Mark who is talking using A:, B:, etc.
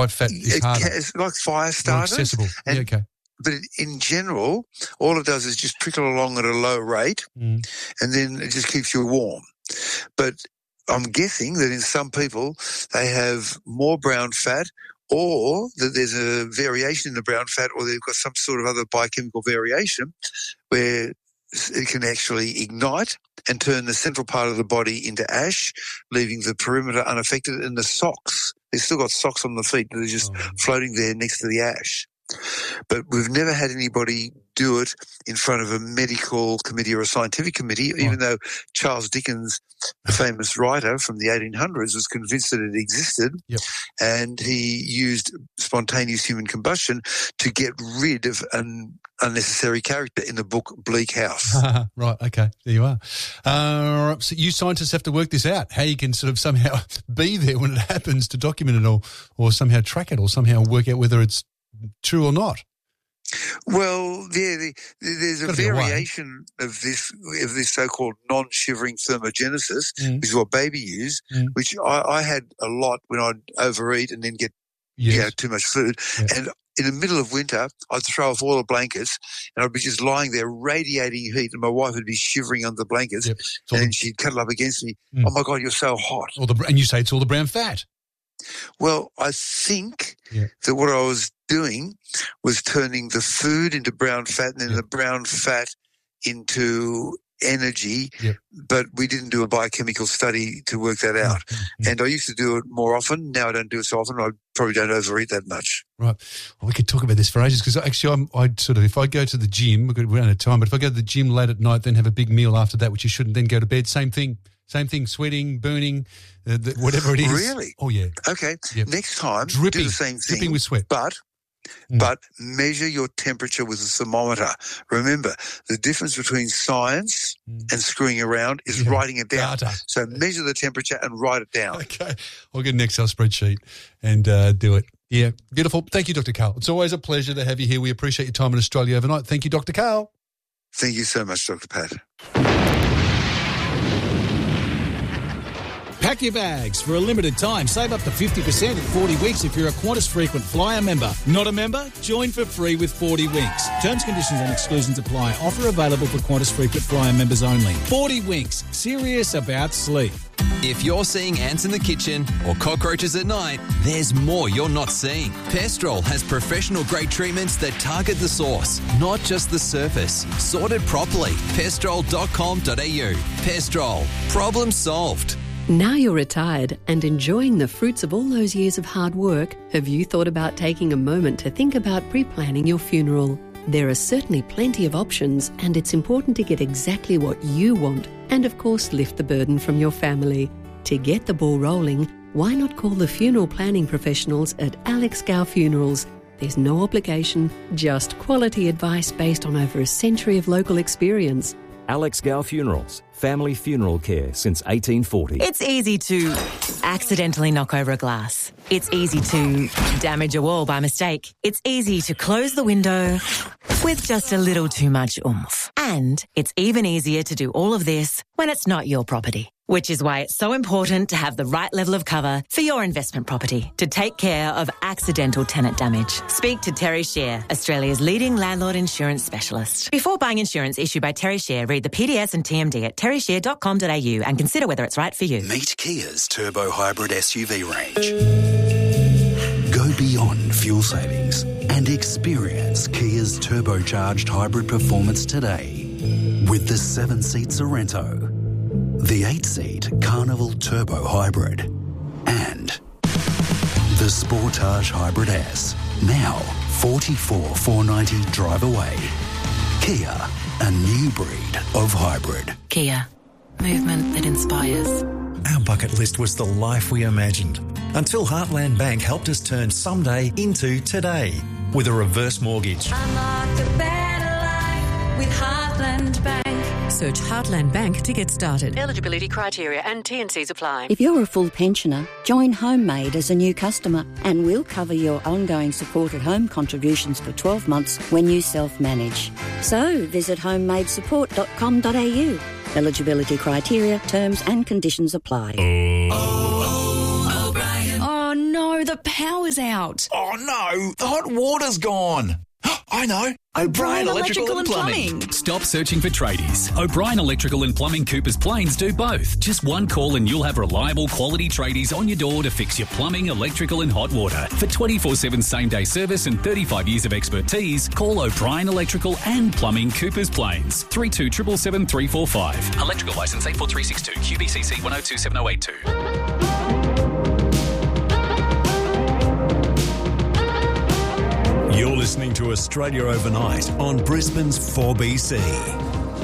A: white fat is harder.
B: It's like fire starters.
A: More accessible. Okay.
B: But in general, all it does is just trickle along at a low rate, and then it just keeps you warm. But I'm guessing that in some people they have more brown fat, or that there's a variation in the brown fat, or they've got some sort of other biochemical variation where it can actually ignite and turn the central part of the body into ash, leaving the perimeter unaffected, and the socks. They've still got socks on the feet that are just floating there next to the ash. But we've never had anybody do it in front of a medical committee or a scientific committee, even though Charles Dickens, the famous writer from the 1800s, was convinced that it existed, and he used spontaneous human combustion to get rid of an unnecessary character in the book Bleak House.
A: Right, okay, there you are. So you scientists have to work this out, how you can sort of somehow be there when it happens to document it or somehow track it or somehow work out whether it's true or not.
B: Well, there's a variation of this so-called non-shivering thermogenesis, which is what baby use, which I had a lot when I'd overeat and then get too much food. And in the middle of winter, I'd throw off all the blankets and I'd be just lying there radiating heat, and my wife would be shivering under the blankets, and then she'd cuddle up against me. Oh, my God, you're so hot.
A: And you say it's all the brown fat.
B: Well, I think that what I was doing was turning the food into brown fat and then the brown fat into energy, but we didn't do a biochemical study to work that out. And I used to do it more often. Now I don't do it so often. I probably don't overeat that much.
A: Right. Well, we could talk about this for ages, because actually I'd sort of, if I go to the gym, we don't have time, but if I go to the gym late at night, then have a big meal after that, which you shouldn't, then go to bed, same thing, sweating, burning, whatever it is.
B: Really?
A: Oh, yeah.
B: Okay.
A: Yep.
B: Next time,
A: dripping,
B: do the same thing.
A: Dripping with sweat.
B: But measure your temperature with a thermometer. Remember, the difference between science and screwing around is writing it down. So measure the temperature and write it down.
A: Okay. I'll get an Excel spreadsheet and do it. Yeah, beautiful. Thank you, Dr. Karl. It's always a pleasure to have you here. We appreciate your time in Australia overnight. Thank you, Dr. Karl.
B: Thank you so much, Dr. Pat.
C: Pack your bags. For a limited time, save up to 50% in 40 weeks if you're a Qantas Frequent Flyer member. Not a member? Join for free with 40 Winks. Terms, conditions and exclusions apply. Offer available for Qantas Frequent Flyer members only. 40 Winks. Serious about sleep.
D: If you're seeing ants in the kitchen or cockroaches at night, there's more you're not seeing. Pestrol has professional-grade treatments that target the source, not just the surface. Sorted properly. Pestrol.com.au. Pestrol. Problem solved.
E: Now you're retired and enjoying the fruits of all those years of hard work, have you thought about taking a moment to think about pre-planning your funeral? There are certainly plenty of options, and it's important to get exactly what you want and, of course, lift the burden from your family. To get the ball rolling, why not call the funeral planning professionals at Alex Gow Funerals? There's no obligation, just quality advice based on over a century of local experience.
F: Alex Gow Funerals, family funeral care since 1840.
G: It's easy to accidentally knock over a glass. It's easy to damage a wall by mistake. It's easy to close the window with just a little too much oomph. And it's even easier to do all of this when it's not your property. Which is why it's so important to have the right level of cover for your investment property to take care of accidental tenant damage. Speak to Terry Share, Australia's leading landlord insurance specialist. Before buying insurance issued by Terry Share, read the PDS and TMD at terryshare.com.au and consider whether it's right for you.
H: Meet Kia's Turbo Hybrid SUV range. Go beyond fuel savings and experience Kia's turbocharged hybrid performance today with the 7-seat Sorento, the 8-seat Carnival Turbo Hybrid, and the Sportage Hybrid S. Now 44,490 drive away. Kia, a new breed of hybrid.
G: Kia, movement that inspires.
I: Our bucket list was the life we imagined, until Heartland Bank helped us turn someday into today with a reverse mortgage.
J: Unlock a better life with Heartland Bank.
E: Search Heartland Bank to get started.
K: Eligibility criteria and T&Cs apply.
L: If you're a full pensioner, join HomeMade as a new customer and we'll cover your ongoing supported home contributions for 12 months when you self-manage. So visit homemadesupport.com.au. Eligibility criteria, terms and conditions apply.
J: Oh, no,
M: no, the power's out.
N: Oh no, the hot water's gone. I know. O'Brien Electrical and Plumbing.
O: Stop searching for tradies. O'Brien Electrical and Plumbing Coopers Plains do both. Just one call and you'll have reliable quality tradies on your door to fix your plumbing, electrical and hot water. For 24/7 same-day service and 35 years of expertise, call O'Brien Electrical and Plumbing Coopers Plains. 3277 345. Electrical licence 84362 QBCC 1027082.
P: You're listening to Australia Overnight on Brisbane's 4BC.